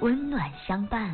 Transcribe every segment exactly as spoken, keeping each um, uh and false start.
温暖相伴。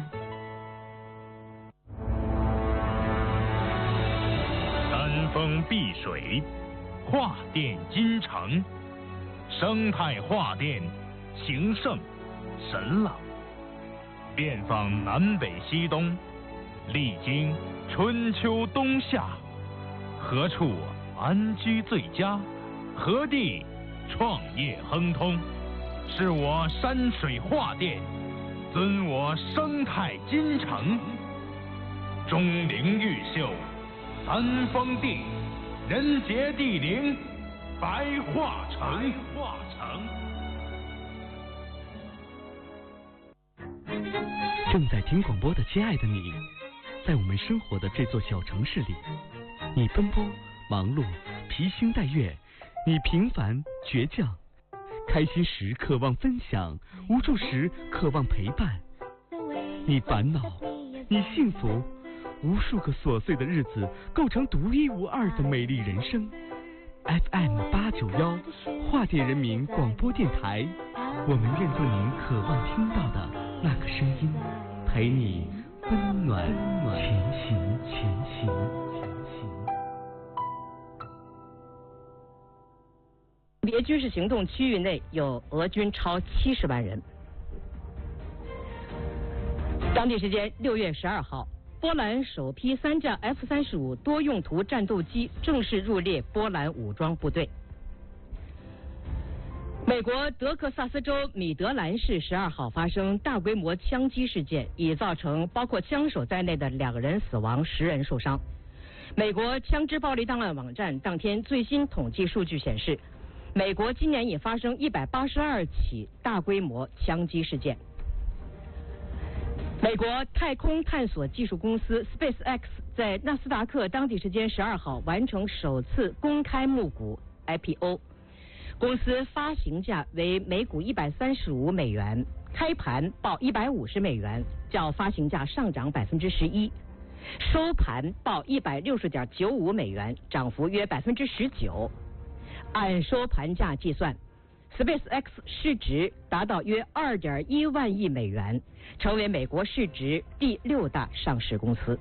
山峰碧水，画电金城，生态画电，情圣神朗，遍访南北西东，历经春秋冬夏，何处安居最佳？何地创业亨通？是我山水画电，尊我生态金城。钟灵毓秀，三峰地，人杰地灵，白桦城。白桦城。 正在听广播的亲爱的你，在我们生活的这座小城市里，你奔波忙碌，披星戴月，你平凡倔强，开心时渴望分享，无助时渴望陪伴。你烦恼，你幸福，无数个琐碎的日子构成独一无二的美丽人生。F M 八九幺桦电人民广播电台，我们愿做您渴望听到的那个声音，陪你温暖前行，前行，前行。 别军事行动区域内有俄军超七十万人。当地时间六月十二号，波兰首批三架 F 三十五多用途战斗机正式入列波兰武装部队。美国德克萨斯州米德兰市十二号发生大规模枪击事件，已造成包括枪手在内的两个人死亡，十人受伤。美国枪支暴力档案网站当天最新统计数据显示，美国今年已发生一百八十二起大规模枪击事件。美国太空探索技术公司 SpaceX 在纳斯达克当地时间十二号完成首次公开募股 I P O， 公司发行价为每股一百三十五美元，开盘报一百五十美元，较发行价上涨百分之十一，收盘报一百六十点九五美元，涨幅约百分之十九。按收盘价计算，SpaceX 市值达到约二点一万亿美元，成为美国市值第六大上市公司。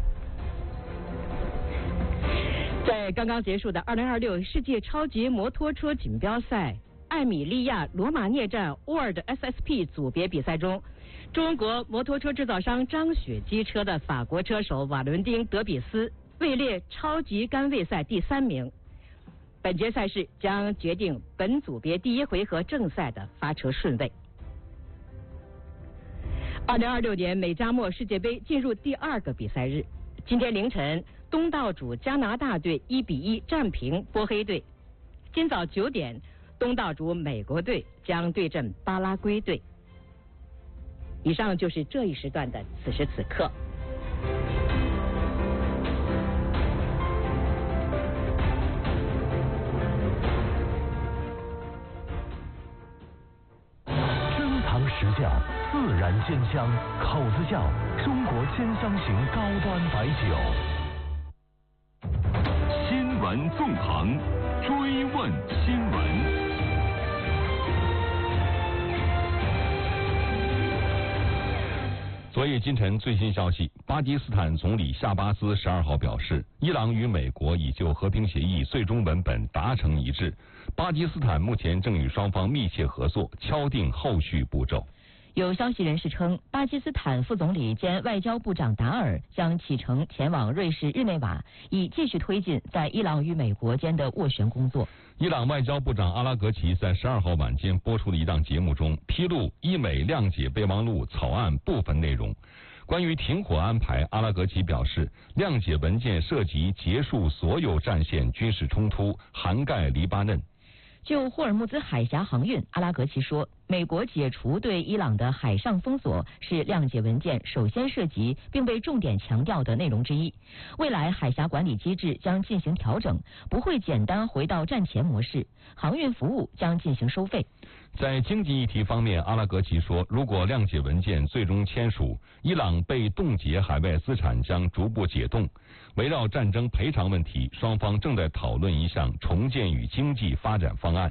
在刚刚结束的二零二六世界超级摩托车锦标赛艾米利亚罗马涅站 World S S P 组别比赛中，中国摩托车制造商张雪机车的法国车手瓦伦丁·德比斯位列超级杆位赛第三名。本届赛事将决定本组别第一回合正赛的发车顺位。二零二六年美加墨世界杯进入第二个比赛日，今天凌晨，东道主加拿大队一比一战平波黑队。今早九点，东道主美国队将对阵巴拉圭队。以上就是这一时段的此时此刻。 实窖自然鲜香，口子窖中国鲜香型高端白酒。新闻纵横，追问新闻。 昨夜今晨最新消息，巴基斯坦总理夏巴斯十二号表示，伊朗与美国已就和平协议最终文本达成一致，巴基斯坦目前正与双方密切合作，敲定后续步骤。 有消息人士称，巴基斯坦副总理兼外交部长达尔将启程前往瑞士日内瓦，以继续推进在伊朗与美国间的斡旋工作。 伊朗外交部长阿拉格齐在十二号晚间播出的一档节目中披露伊美谅解备忘录草案部分内容。关于停火安排，阿拉格齐表示，谅解文件涉及结束所有战线军事冲突，涵盖黎巴嫩。 就霍尔木兹海峡航运，阿拉格齐说，美国解除对伊朗的海上封锁是谅解文件首先涉及并被重点强调的内容之一。未来海峡管理机制将进行调整，不会简单回到战前模式，航运服务将进行收费。 在经济议题方面，阿拉格齐说，如果谅解文件最终签署，伊朗被冻结海外资产将逐步解冻。围绕战争赔偿问题，双方正在讨论一项重建与经济发展方案。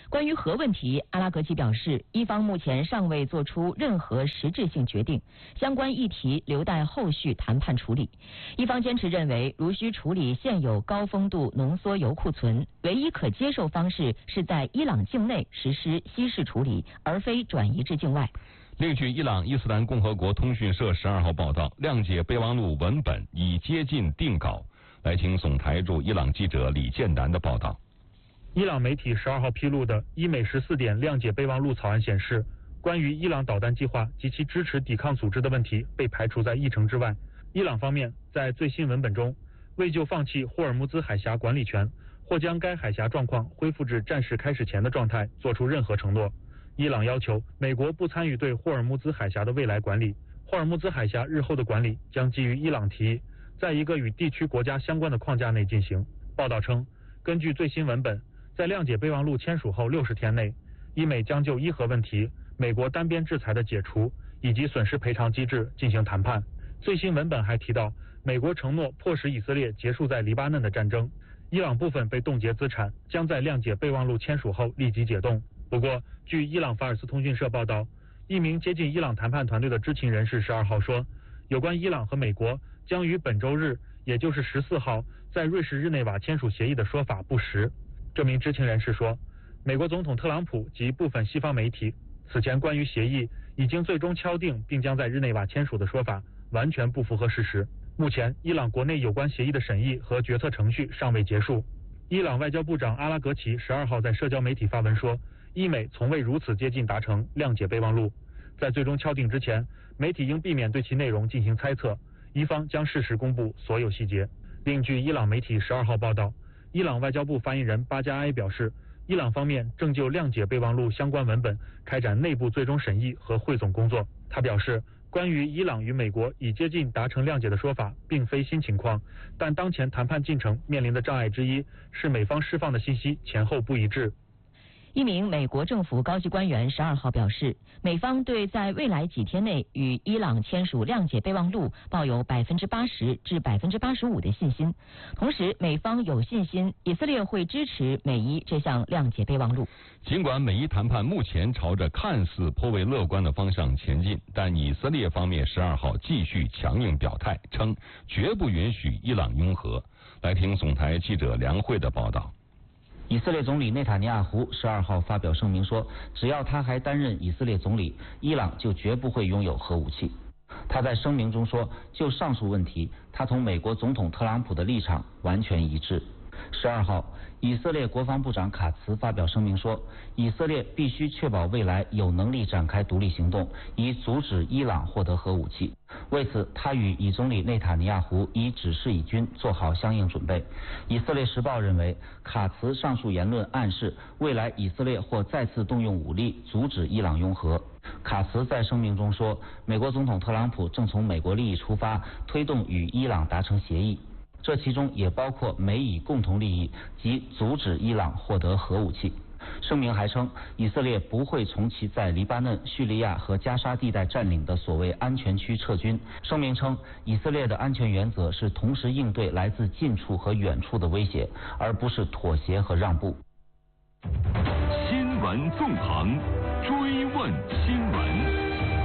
关于核问题，阿拉格齐表示，伊方目前尚未做出任何实质性决定，相关议题留待后续谈判处理。伊方坚持认为，如需处理现有高丰度浓缩铀库存，唯一可接受方式是在伊朗境内实施稀释处理，而非转移至境外。 另据伊朗伊斯兰共和国通讯社十二号报道，谅解备忘录文本已接近定稿。来听总台驻伊朗记者李建南的报道。 伊朗媒体十二号披露的伊美十四点谅解备忘录草案显示，关于伊朗导弹计划及其支持抵抗组织的问题被排除在议程之外。伊朗方面在最新文本中，未就放弃霍尔木兹海峡管理权或将该海峡状况恢复至战事开始前的状态做出任何承诺。伊朗要求美国不参与对霍尔木兹海峡的未来管理，霍尔木兹海峡日后的管理将基于伊朗提议，在一个与地区国家相关的框架内进行。报道称，根据最新文本，在谅解备忘录签署后六十天内，伊美将就伊核问题、美国单边制裁的解除以及损失赔偿机制进行谈判。最新文本还提到，美国承诺迫使以色列结束在黎巴嫩的战争，伊朗部分被冻结资产将在谅解备忘录签署后立即解冻。不过，据伊朗法尔斯通讯社报道，一名接近伊朗谈判团队的知情人士十二号说，有关伊朗和美国将于本周日，也就是十四号在瑞士日内瓦签署协议的说法不实。这名知情人士说，美国总统特朗普及部分西方媒体此前关于协议已经最终敲定并将在日内瓦签署的说法完全不符合事实。目前，伊朗国内有关协议的审议和决策程序尚未结束。伊朗外交部长阿拉格齐十二号在社交媒体发文说，伊美从未如此接近达成谅解备忘录，在最终敲定之前，媒体应避免对其内容进行猜测，伊方将适时公布所有细节。另据伊朗媒体十二号报道，伊朗外交部发言人巴加埃表示，伊朗方面正就谅解备忘录相关文本开展内部最终审议和汇总工作。他表示，关于伊朗与美国已接近达成谅解的说法并非新情况，但当前谈判进程面临的障碍之一是美方释放的信息前后不一致。 一名美国政府高级官员十二号表示，美方对在未来几天内与伊朗签署谅解备忘录抱有百分之八十至百分之八十五的信心。同时，美方有信心以色列会支持美伊这项谅解备忘录。 尽管美伊谈判目前朝着看似颇为乐观的方向前进，但以色列方面十二号继续强硬表态，称绝不允许伊朗拥核。来听总台记者梁慧的报道。 以色列总理内塔尼亚胡十二号发表声明说，只要他还担任以色列总理，伊朗就绝不会拥有核武器。他在声明中说，就上述问题，他同美国总统特朗普的立场完全一致。十二号，以色列国防部长卡茨发表声明说，以色列必须确保未来有能力展开独立行动，以阻止伊朗获得核武器。为此，他与以总理内塔尼亚胡已指示以军做好相应准备。以色列时报认为，卡茨上述言论暗示未来以色列或再次动用武力阻止伊朗拥核。卡茨在声明中说，美国总统特朗普正从美国利益出发，推动与伊朗达成协议，这其中也包括美以共同利益及阻止伊朗获得核武器。声明还称，以色列不会从其在黎巴嫩、叙利亚和加沙地带占领的所谓安全区撤军。声明称，以色列的安全原则是同时应对来自近处和远处的威胁，而不是妥协和让步。 新闻纵横，追问新闻。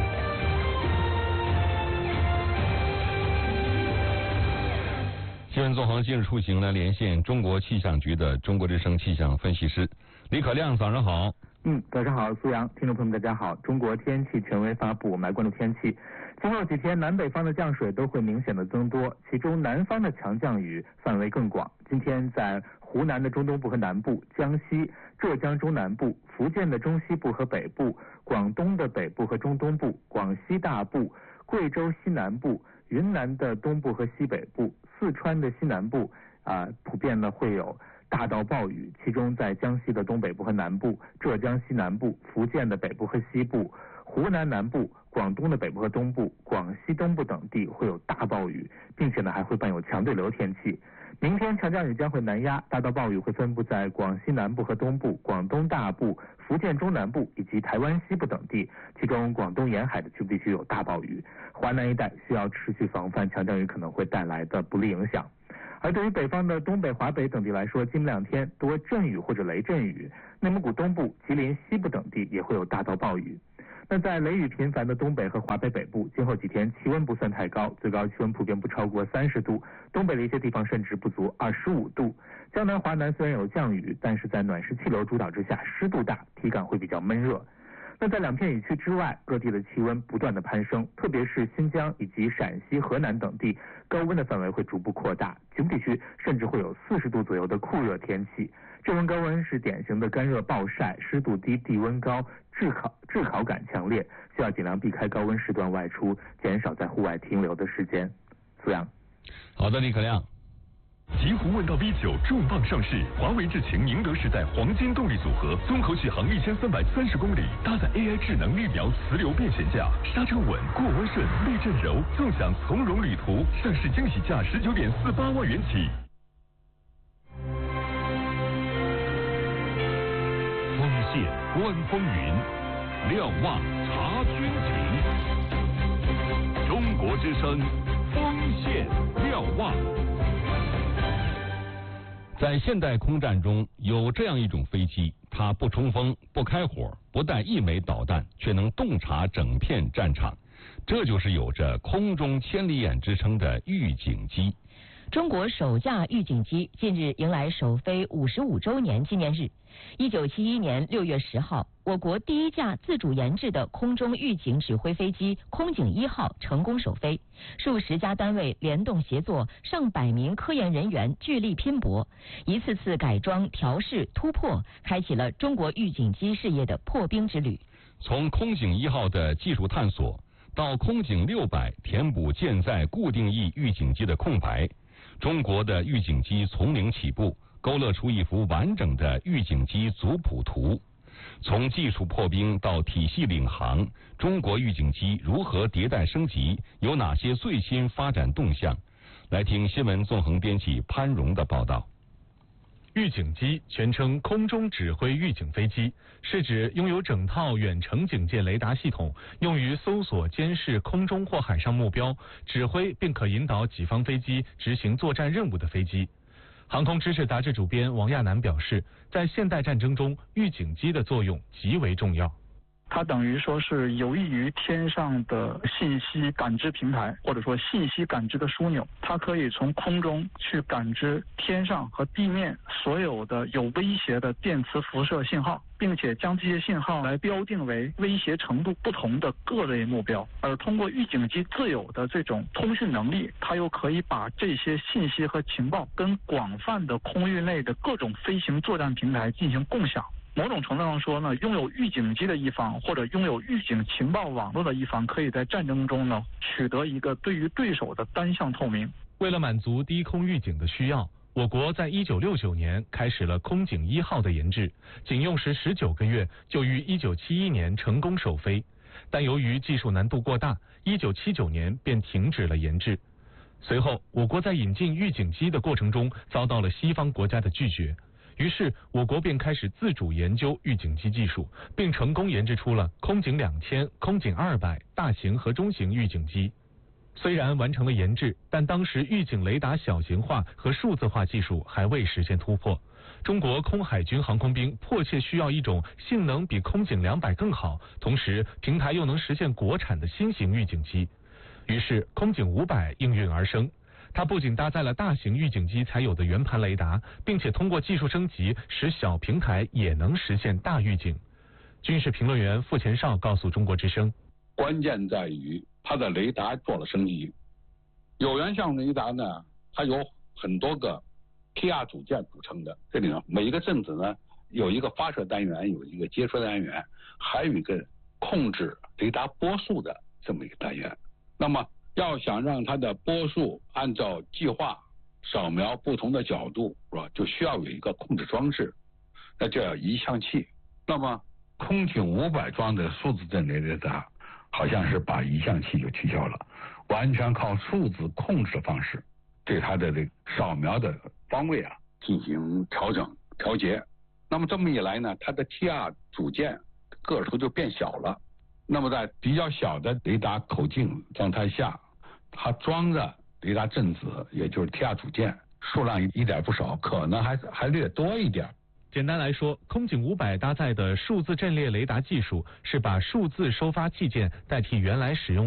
新闻纵横今日出行来连线中国气象局的中国之声气象分析师李可亮，早上好。 嗯，早上好，苏阳，听众朋友们大家好。中国天气权威发布，我们来关注天气。今后几天南北方的降水都会明显的增多，其中南方的强降雨范围更广。今天在湖南的中东部和南部、江西、浙江中南部、福建的中西部和北部、广东的北部和中东部、广西大部、贵州西南部、云南的东部和西北部、四川的西南部啊、呃，普遍呢会有大到暴雨，其中在江西的东北部和南部、浙江西南部、福建的北部和西部、湖南南部、广东的北部和东部、广西东部等地会有大暴雨，并且呢还会伴有强对流天气。明天强降雨将会南压，大到暴雨会分布在广西南部和东部、广东大部、福建中南部以及台湾西部等地，其中广东沿海的局部地区有大暴雨，华南一带需要持续防范强降雨可能会带来的不利影响。 而对于北方的东北、华北等地来说，今明两天多阵雨或者雷阵雨，内蒙古东部、吉林西部等地也会有大到暴雨。那在雷雨频繁的东北和华北北部，今后几天气温不算太高，最高气温普遍不超过三十度，东北的一些地方甚至不足二十五度。江南、华南虽然有降雨，但是在暖湿气流主导之下，湿度大，体感会比较闷热。那在两片雨区之外，各地的气温不断的攀升，特别是新疆以及陕西、河南等地，高温的范围会逐步扩大，局部地区甚至会有四十度左右的酷热天气。这种高温是典型的干热暴晒，湿度低，地温高，炙烤炙烤感强烈，需要尽量避开高温时段外出，减少在户外停留的时间。苏阳， 好的，李可亮。 极狐问道 V 九重磅上市，华为智擎宁德时代黄金动力组合，综合续航一千三百三十公里，搭载 A I 智能力表磁流变悬架，刹车稳，过弯顺，避震柔，纵享从容旅途。上市惊喜价十九点四八万元起。 锋线观风云，瞭望察军情。中国之声，锋线瞭望。 在现代空战中，有这样一种飞机，它不冲锋、不开火、不带一枚导弹，却能洞察整片战场。这就是有着空中千里眼之称的预警机。 中国首架预警机近日迎来首飞五十五周年纪念日。一九七一年六月十号，我国第一架自主研制的空中预警指挥飞机空警一号成功首飞，数十家单位联动协作，上百名科研人员聚力拼搏，一次次改装、调试、突破，开启了中国预警机事业的破冰之旅。 从空警一号的技术探索到空警六百填补舰载固定翼预警机的空白，中国的预警机从零起步，勾勒出一幅完整的预警机族谱图。从技术破冰到体系领航，中国预警机如何迭代升级？有哪些最新发展动向？来听新闻纵横编辑潘荣的报道。 预警机全称空中指挥预警飞机，是指拥有整套远程警戒雷达系统，用于搜索、监视空中或海上目标，指挥并可引导己方飞机执行作战任务的飞机。航空知识杂志主编王亚楠表示，在现代战争中，预警机的作用极为重要。 它等于说是有益于天上的信息感知平台，或者说信息感知的枢纽。它可以从空中去感知天上和地面所有的有威胁的电磁辐射信号，并且将这些信号来标定为威胁程度不同的各类目标。而通过预警机自有的这种通讯能力，它又可以把这些信息和情报跟广泛的空域内的各种飞行作战平台进行共享。某种程度上说呢，拥有预警机的一方或者拥有预警情报网络的一方，可以在战争中呢取得一个对于对手的单向透明。 为了满足低空预警的需要，我国在一九六九年开始了空警一号的研制，仅用时十九个月就于一九七一年成功首飞。但由于技术难度过大，一九七九年便停止了研制。随后，我国在引进预警机的过程中遭到了西方国家的拒绝。于是，我国便开始自主研究预警机技术，并成功研制出了空警两千、空警二百大型和中型预警机。虽然完成了研制，但当时预警雷达小型化和数字化技术还未实现突破。中国空海军航空兵迫切需要一种性能比空警两百更好，同时平台又能实现国产的新型预警机。于是，空警五百应运而生。它不仅搭载了大型预警机才有的圆盘雷达，并且通过技术升级，使小平台也能实现大预警。军事评论员傅前绍告诉中国之声， 关键在于它的雷达做了升级。有源相雷达呢，它有很多个 T R 组件组成的，这里呢每一个阵子呢有一个发射单元，有一个接收单元，还有一个控制雷达波速的这么一个单元。那么要想让它的波速按照计划扫描不同的角度，是吧？就需要有一个控制装置，那就叫移向器。那么空警五百装的数字阵雷达，好像是把移向器就取消了，完全靠数字控制的方式，对它的这个扫描的方位啊进行调整调节。那么这么一来呢，它的 T R 组件个头就变小了。那么在比较小的雷达口径状态下，它装的雷达阵子，也就是 T R 组件， 数量一点不少，可能还还略多一点。 简单来说，空警五百搭载的数字阵列雷达技术是把数字收发器件代替原来使用